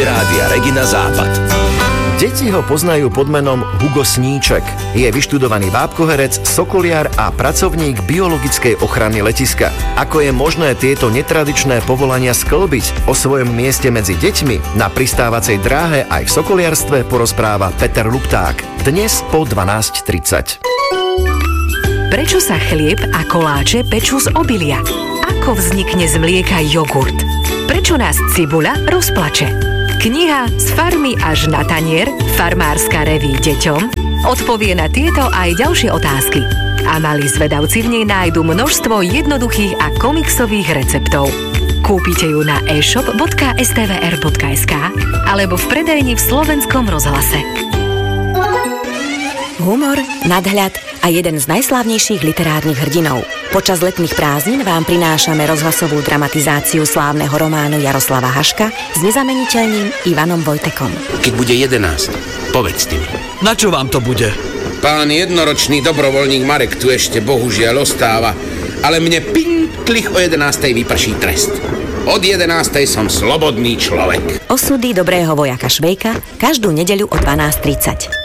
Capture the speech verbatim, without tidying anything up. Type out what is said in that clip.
Rádia Regina Západ. Deti ho poznajú pod menom Hugo Sníček. Je vyštudovaný vápkoherec, sokoliar a pracovník biologickej ochrany letiska. Ako je možné tieto netradičné povolania sklbiť? O svojom mieste medzi deťmi na pristávacej dráhe aj v sokoliarstve porozpráva Peter Lupták. Dnes po dvanásť tridsať. Prečo sa chlieb a koláče pečú z obilia? Ako vznikne z mlieka jogurt? Prečo nás cibuľa rozplače? Kniha Z farmy až na tanier, farmárska reví deťom, odpovie na tieto aj ďalšie otázky. A malí zvedavci v nej nájdu množstvo jednoduchých a komiksových receptov. Kúpite ju na e-shop bodka es té vé er bodka es ká alebo v predajni v Slovenskom rozhlase. Humor, nadhľad a jeden z najslávnejších literárnych hrdinov. Počas letných prázdnin vám prinášame rozhlasovú dramatizáciu slávneho románu Jaroslava Haška s nezameniteľným Ivanom Vojtekom. Keď bude jedenásť, povedzte mi. Na čo vám to bude? Pán jednoročný dobrovoľník Marek tu ešte bohužiaľ ostáva, ale mne pinklich o jedenástej vyprší trest. Od jedenástej som slobodný človek. Osudy dobrého vojaka Švejka každú nedeľu o dvanásť tridsať.